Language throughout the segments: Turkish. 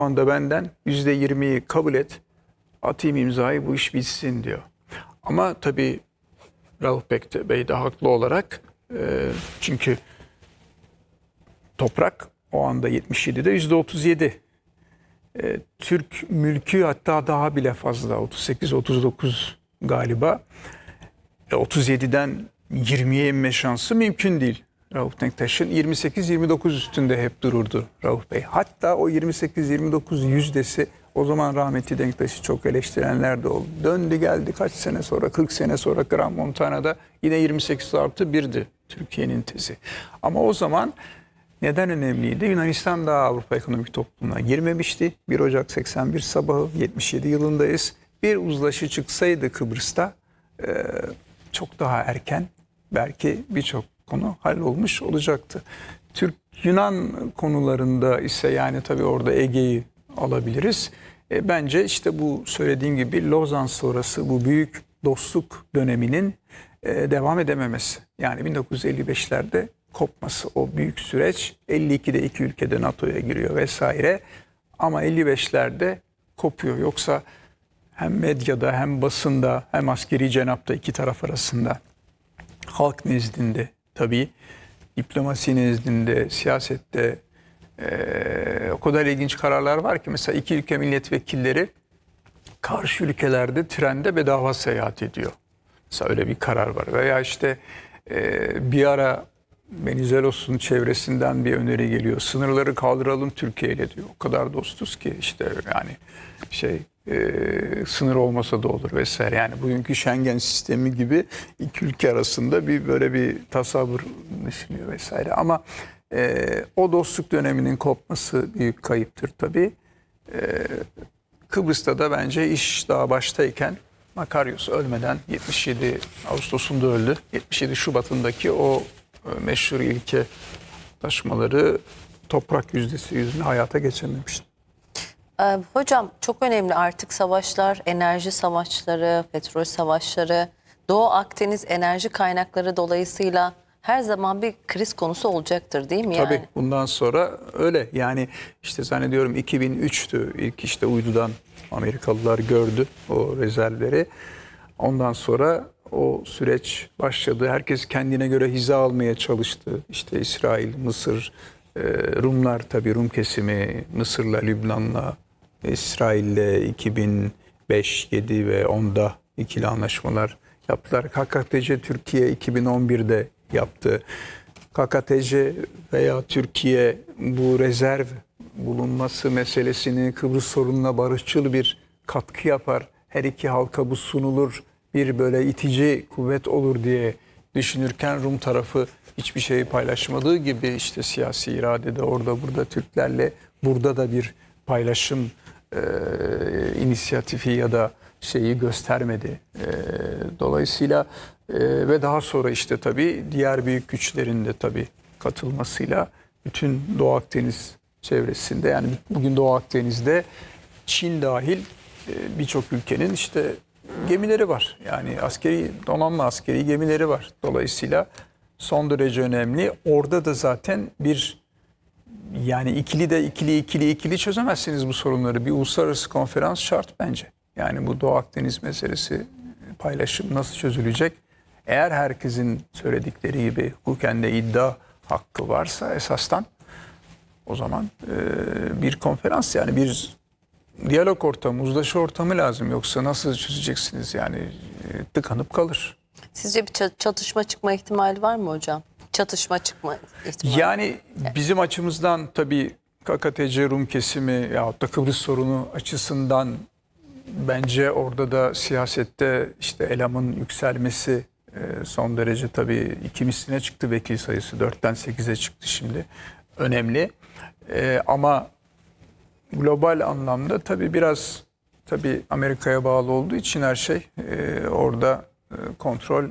anda benden %20'yi kabul et, atayım imzayı, bu iş bitsin diyor. Ama tabii Rauf Bey de haklı olarak, çünkü toprak o anda 77'de %37. Türk mülkü hatta daha bile fazla, 38-39 galiba. 37'den 20'ye inme şansı mümkün değil. Rauf Denktaş'ın 28-29 üstünde hep dururdu Rauf Bey. Hatta o 28-29 yüzdesi, o zaman rahmetli Denktaş'ı çok eleştirenler de oldu. Döndü geldi kaç sene sonra, 40 sene sonra Grand Montana'da yine 28+1'di Türkiye'nin tezi. Ama o zaman neden önemliydi? Yunanistan daha Avrupa Ekonomik Topluluğu'na girmemişti. 1 Ocak 81 sabahı, 77 yılındayız. Bir uzlaşı çıksaydı Kıbrıs'ta çok daha erken belki birçok konu hallolmuş olacaktı. Türk-Yunan konularında ise, yani tabii orada Ege'yi alabiliriz. Bence işte bu söylediğim gibi Lozan sonrası bu büyük dostluk döneminin devam edememesi. Yani 1955'lerde kopması, o büyük süreç. 52'de iki ülkede NATO'ya giriyor vesaire. Ama 55'lerde kopuyor. Yoksa hem medyada hem basında hem askeri cenapta iki taraf arasında, halk nezdinde tabii, diplomasi nezdinde, siyasette o kadar ilginç kararlar var ki, mesela iki ülke milletvekilleri karşı ülkelerde trende bedava seyahat ediyor. Mesela öyle bir karar var. Veya işte bir ara Venizelos'un çevresinden bir öneri geliyor. Sınırları kaldıralım Türkiye ile diyor. O kadar dostuz ki işte, yani sınır olmasa da olur vesaire. Yani bugünkü Schengen sistemi gibi iki ülke arasında bir böyle bir tasavvur düşünüyor vesaire. Ama o dostluk döneminin kopması büyük kayıptır tabii. Kıbrıs'ta da bence iş daha baştayken, Makaryos ölmeden 77 Ağustos'unda öldü. 77 Şubat'ındaki o meşhur ilke taşmaları toprak yüzdesi yüzünden hayata geçememişti. Hocam çok önemli artık savaşlar, enerji savaşları, petrol savaşları, Doğu Akdeniz enerji kaynakları dolayısıyla her zaman bir kriz konusu olacaktır değil mi? Tabii yani? bundan sonra öyle. Yani işte zannediyorum 2003'tü ilk, işte uydudan Amerikalılar gördü o rezervleri. Ondan sonra o süreç başladı. Herkes kendine göre hiza almaya çalıştı. İşte İsrail, Mısır, Rumlar, tabii Rum kesimi Mısır'la, Lübnan'la, İsrail'le 2005, 7 ve 10'da ikili anlaşmalar yaptılar. KKTC Türkiye 2011'de yaptı. KKTC veya Türkiye bu rezerv bulunması meselesini, Kıbrıs sorununa barışçıl bir katkı yapar, her iki halka bu sunulur, bir böyle itici kuvvet olur diye düşünürken, Rum tarafı hiçbir şeyi paylaşmadığı gibi, işte siyasi iradede orada burada Türklerle burada da bir paylaşım inisiyatifi ya da şeyi göstermedi. Dolayısıyla ve daha sonra işte tabii diğer büyük güçlerin de tabii katılmasıyla bütün Doğu Akdeniz çevresinde, yani bugün Doğu Akdeniz'de Çin dahil birçok ülkenin işte gemileri var. Yani askeri donanma, askeri gemileri var. Dolayısıyla son derece önemli. Orada da zaten bir, yani ikili çözemezsiniz bu sorunları. Bir uluslararası konferans şart bence. Yani bu Doğu Akdeniz meselesi, paylaşım nasıl çözülecek? Eğer herkesin söyledikleri gibi hukuken de iddia hakkı varsa esastan, o zaman bir konferans, yani bir diyalog ortamı, uzlaşı ortamı lazım. Yoksa nasıl çözeceksiniz? Yani tıkanıp kalır. Sizce bir çatışma çıkma ihtimali var mı hocam? Çatışma çıkma ihtimali. Yani bizim açımızdan tabii KKTC Rum kesimi yahut da Kıbrıs sorunu açısından bence orada da siyasette işte Elam'ın yükselmesi son derece, tabii 2 misline çıktı vekil sayısı. 4'ten 8'e çıktı şimdi. Önemli. Ama global anlamda tabii biraz Amerika'ya bağlı olduğu için her şey orada kontrol,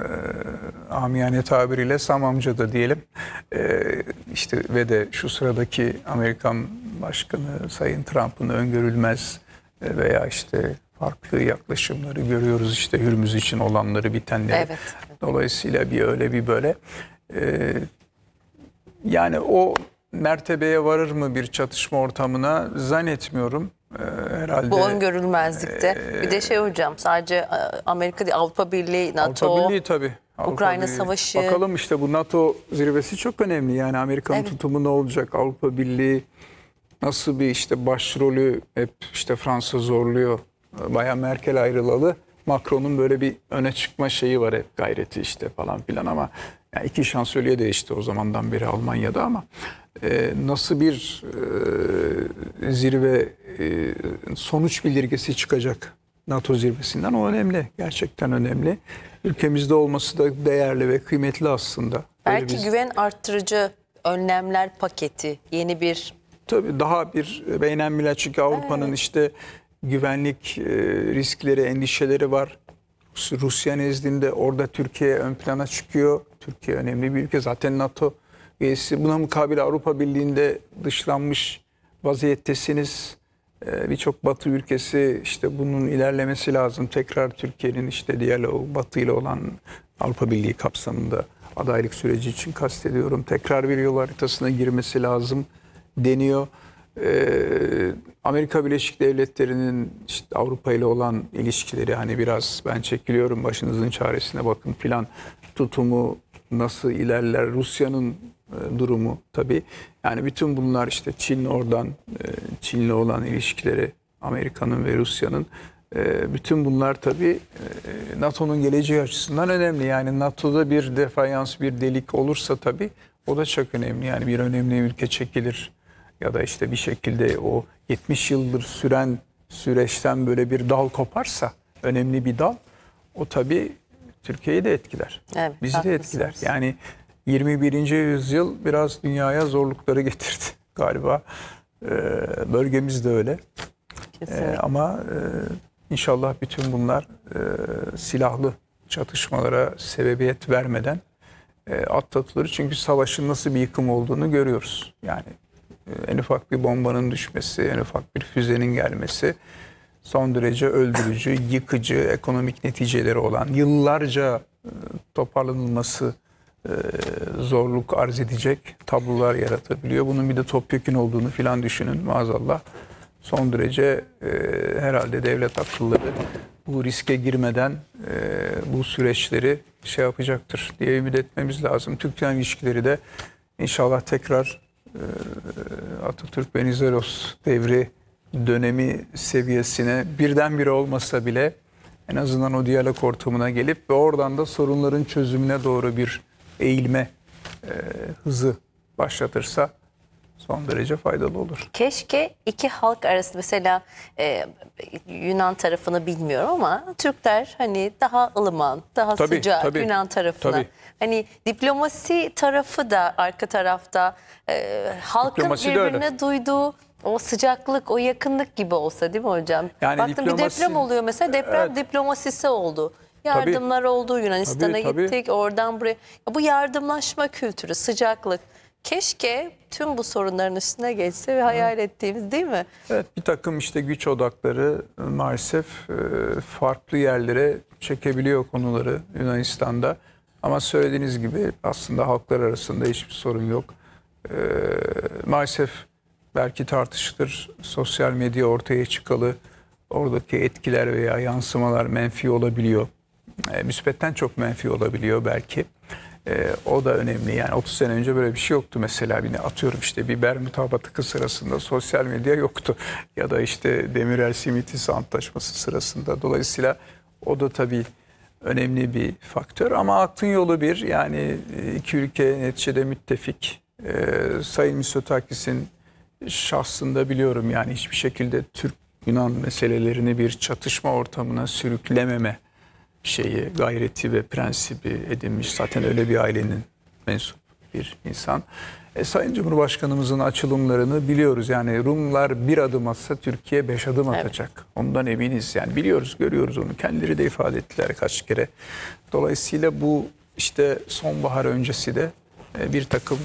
amiyane tabiriyle Sam amcada diyelim. İşte ve de şu sıradaki Amerikan Başkanı Sayın Trump'ın öngörülmez veya işte farklı yaklaşımları görüyoruz, işte Hürmüz için olanları, bitenleri. Evet. Dolayısıyla bir öyle bir böyle. Yani o mertebeye varır mı bir çatışma ortamına zannetmiyorum. Herhalde Bu öngörülmezlikte. Bir de hocam, sadece Amerika değil, Avrupa Birliği, NATO, Avrupa Birliği tabii. Avrupa Ukrayna Birliği. Savaşı. Bakalım işte bu NATO zirvesi çok önemli. Yani Amerika'nın Evet. tutumu ne olacak? Avrupa Birliği nasıl bir işte başrolü hep işte Fransa zorluyor. Bayağı Merkel ayrılalı. Macron'un böyle bir öne çıkma şeyi var, hep gayreti işte falan filan, ama yani iki şansölye değişti o zamandan beri Almanya'da, ama nasıl bir zirve sonuç bildirgesi çıkacak NATO zirvesinden, o önemli. Gerçekten önemli. Ülkemizde olması da değerli ve kıymetli aslında. Belki güven arttırıcı önlemler paketi, yeni bir... Tabii daha bir beynelmilel, çünkü Avrupa'nın işte güvenlik riskleri, endişeleri var. Rusya nezdinde orada Türkiye ön plana çıkıyor. Türkiye önemli bir ülke. Zaten NATO üyesi. Buna mukabil Avrupa Birliği'nde dışlanmış vaziyettesiniz. Birçok Batı ülkesi işte bunun ilerlemesi lazım. Tekrar Türkiye'nin işte diyalog Batı ile olan Avrupa Birliği kapsamında adaylık süreci için kastediyorum. Tekrar bir yol haritasına girmesi lazım deniyor. Amerika Birleşik Devletleri'nin işte Avrupa ile olan ilişkileri, hani biraz ben çekiliyorum, başınızın çaresine bakın filan tutumu nasıl ilerler, Rusya'nın durumu tabii. Yani bütün bunlar, işte Çin oradan, Çin'le olan ilişkileri, Amerika'nın ve Rusya'nın, bütün bunlar tabii NATO'nun geleceği açısından önemli. Yani NATO'da bir defayans, bir delik olursa tabii o da çok önemli. Yani bir önemli ülke çekilir ya da işte bir şekilde o 70 yıldır süren süreçten böyle bir dal koparsa, önemli bir dal, o tabii Türkiye'yi de etkiler. Evet, Bizi de haklısınız. etkiler. Yani 21. yüzyıl biraz dünyaya zorlukları getirdi galiba. Bölgemiz de öyle. Kesinlikle. Ama inşallah bütün bunlar silahlı çatışmalara sebebiyet vermeden atlatılır. Çünkü savaşın nasıl bir yıkım olduğunu görüyoruz. Yani en ufak bir bombanın düşmesi, en ufak bir füzenin gelmesi son derece öldürücü, yıkıcı, ekonomik neticeleri olan, yıllarca toparlanılması zorluk arz edecek tablolar yaratabiliyor. Bunun bir de topyekün olduğunu filan düşünün maazallah. Son derece herhalde devlet akılları bu riske girmeden bu süreçleri şey yapacaktır diye ümit etmemiz lazım. Türk-Yunan ilişkileri de inşallah tekrar Atatürk Venizelos devri dönemi seviyesine birdenbire olmasa bile en azından o diyalog ortamına gelip ve oradan da sorunların çözümüne doğru bir eğilme hızı başlatırsa son derece faydalı olur. Keşke iki halk arasında, mesela Yunan tarafını bilmiyorum ama Türkler hani daha ılıman, daha Tabii, sıcak tabii. Yunan tarafına. Tabii. Hani diplomasi tarafı da arka tarafta halkın Diplomasi de öyle. birbirine duyduğu o sıcaklık, o yakınlık gibi olsa, değil mi hocam? Yani Baktım bir diplomasi- deprem oluyor mesela, deprem Evet. diplomasisi oldu. Yardımlar oldu, Yunanistan'a Tabii. gittik, oradan buraya. Ya bu yardımlaşma kültürü, sıcaklık. Keşke tüm bu sorunların üstüne geçse ve hayal ettiğimiz, değil mi? Evet, bir takım işte güç odakları maalesef farklı yerlere çekebiliyor konuları Yunanistan'da. Ama söylediğiniz gibi aslında halklar arasında hiçbir sorun yok. Maalesef belki tartışılır, sosyal medya ortaya çıkalı, oradaki etkiler veya yansımalar menfi olabiliyor. Müsbetten çok menfi olabiliyor belki. O da önemli. Yani 30 sene önce böyle bir şey yoktu mesela. Bir atıyorum işte biber mutabatıkı sırasında sosyal medya yoktu. Ya da işte Demirel-Simitisi Antlaşması sırasında. Dolayısıyla o da tabii önemli bir faktör. Ama aklın yolu bir. Yani iki ülke neticede müttefik. Sayın Mitsotakis'in şahsında biliyorum yani hiçbir şekilde Türk-Yunan meselelerini bir çatışma ortamına sürüklememe şeyi, gayreti ve prensibi edinmiş. Zaten öyle bir ailenin mensup bir insan. Sayın Cumhurbaşkanımızın açılımlarını biliyoruz. Yani Rumlar bir adım atsa Türkiye 5 adım atacak. Ondan eminiz. Yani biliyoruz, görüyoruz onu. Kendileri de ifade ettiler kaç kere. Dolayısıyla bu işte sonbahar öncesi de bir takım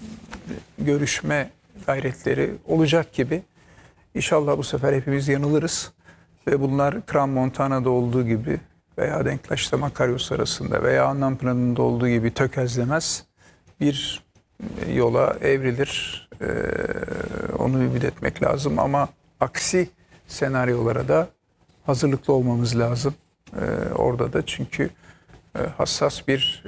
görüşme gayretleri olacak gibi. İnşallah bu sefer hepimiz yanılırız. Ve bunlar Crans-Montana'da olduğu gibi veya Denktaş'ta Makaryos arasında veya Annapınar'ın olduğu gibi tökezlemez. Bir yola evrilir. Onu ümit etmek lazım ama aksi senaryolara da hazırlıklı olmamız lazım. Orada da çünkü hassas bir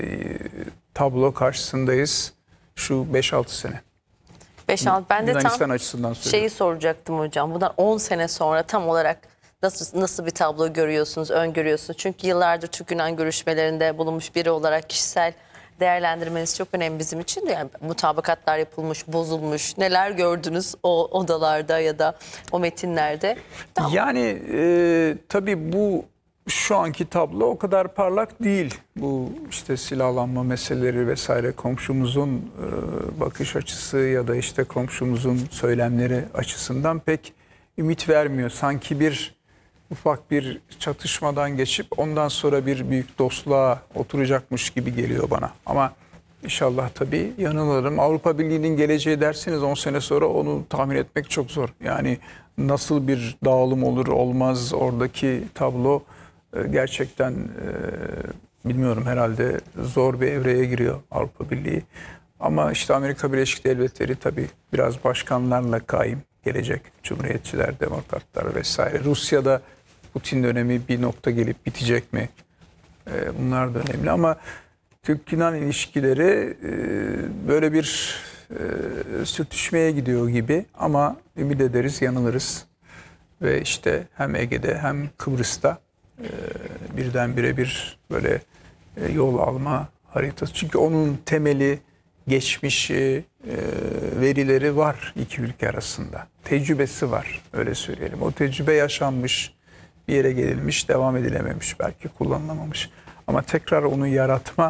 tablo karşısındayız şu 5-6 sene. 5-6 ben de Yunanistan tam açısından söylüyorum. şeyi soracaktım hocam. Bundan 10 sene sonra tam olarak nasıl bir tablo görüyorsunuz, öngörüyorsunuz? Çünkü yıllardır Türk-Yunan görüşmelerinde bulunmuş biri olarak kişisel değerlendirmeniz çok önemli bizim için de. Yani mutabakatlar yapılmış, bozulmuş. Neler gördünüz o odalarda ya da o metinlerde? Tamam. Yani tabii bu şu anki tablo o kadar parlak değil. Bu işte silahlanma meseleleri vesaire komşumuzun bakış açısı ya da işte komşumuzun söylemleri açısından pek ümit vermiyor. Sanki bir ufak bir çatışmadan geçip ondan sonra bir büyük dostluğa oturacakmış gibi geliyor bana. Ama inşallah tabii yanılırım. Avrupa Birliği'nin geleceği derseniz 10 sene sonra onu tahmin etmek çok zor. Yani nasıl bir dağılım olur olmaz oradaki tablo gerçekten bilmiyorum, herhalde zor bir evreye giriyor Avrupa Birliği. Ama işte Amerika Birleşik Devletleri tabii biraz başkanlarla kaim gelecek. Cumhuriyetçiler, demokratlar vesaire. Rusya'da Putin dönemi bir nokta gelip bitecek mi? Bunlar da önemli ama Türk-Yunan ilişkileri böyle bir sürtüşmeye gidiyor gibi ama ümit ederiz, yanılırız. Ve işte hem Ege'de hem Kıbrıs'ta birdenbire bir böyle yol alma haritası. Çünkü onun temeli, geçmişi, verileri var iki ülke arasında. Tecrübesi var, öyle söyleyelim. O tecrübe yaşanmış, bir yere gelinmiş, devam edilememiş, belki kullanılamamış. Ama tekrar onu yaratma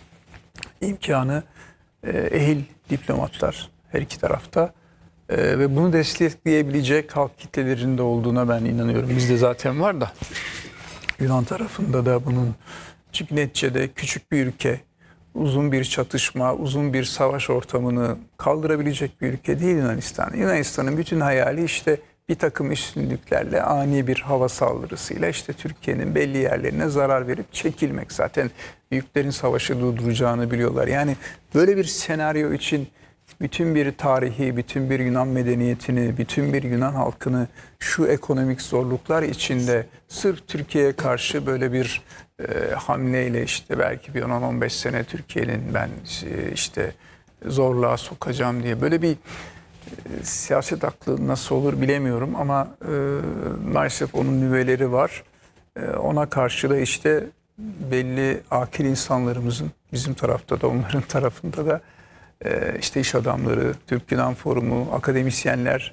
imkanı ehil diplomatlar her iki tarafta. Ve bunu destekleyebilecek halk kitlelerinde olduğuna ben inanıyorum. Bizde zaten var da Yunan tarafında da bunun, çünkü neticede küçük bir ülke, uzun bir çatışma, uzun bir savaş ortamını kaldırabilecek bir ülke değil Yunanistan. Yunanistan'ın bütün hayali işte bir takım üstünlüklerle, ani bir hava saldırısıyla işte Türkiye'nin belli yerlerine zarar verip çekilmek. Zaten büyüklerin savaşı durduracağını biliyorlar. Yani böyle bir senaryo için bütün bir tarihi, bütün bir Yunan medeniyetini, bütün bir Yunan halkını şu ekonomik zorluklar içinde sırf Türkiye'ye karşı böyle bir hamleyle işte belki bir 10-15 sene Türkiye'nin ben işte zorluğa sokacağım diye böyle bir siyaset aklı nasıl olur bilemiyorum ama maalesef onun nüveleri var. Ona karşı da işte belli akil insanlarımızın, bizim tarafta da onların tarafında da işte iş adamları, Türk-Yunan Forumu, akademisyenler,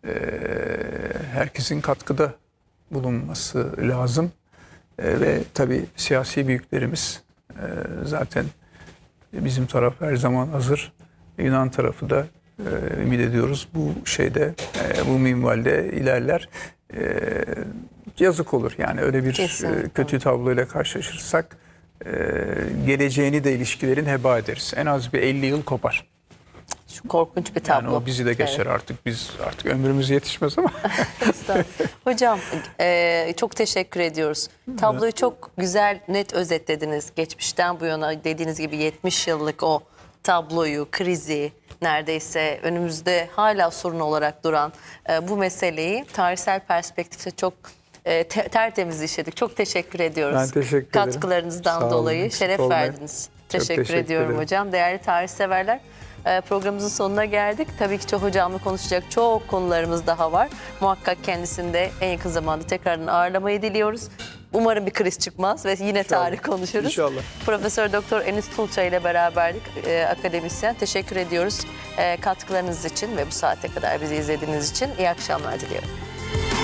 herkesin katkıda bulunması lazım. Ve tabii siyasi büyüklerimiz zaten bizim taraf her zaman hazır. Yunan tarafı da ümit ediyoruz bu şeyde, bu minvalde ilerler. Yazık olur yani öyle bir kötü tabloyla karşılaşırsak geleceğini de ilişkilerin heba ederiz. En az bir 50 yıl kopar. Şu korkunç bir tablo. Yani o bizi de geçer artık. Biz artık ömrümüz yetişmez ama. Hocam çok teşekkür ediyoruz. Tabloyu çok güzel, net özetlediniz. Geçmişten bu yana dediğiniz gibi 70 yıllık o tabloyu, krizi, neredeyse önümüzde hala sorun olarak duran bu meseleyi tarihsel perspektifte çok tertemiz işledik. Çok teşekkür ediyoruz. Ben teşekkür ederim. Katkılarınızdan Sağ olun, dolayı eksik şeref olmayın. verdiniz. Çok Teşekkür ediyorum ederim. hocam. Değerli tarihseverler, programımızın sonuna geldik. Tabii ki çok hocamla konuşacak çok konularımız daha var. Muhakkak kendisini de en yakın zamanda tekrardan ağırlamayı diliyoruz. Umarım bir kriz çıkmaz ve yine tarih konuşuruz. İnşallah. Profesör Doktor Enis Tulça ile beraberdik, akademisyen. Teşekkür ediyoruz katkılarınız için ve bu saate kadar bizi izlediğiniz için. İyi akşamlar diliyorum.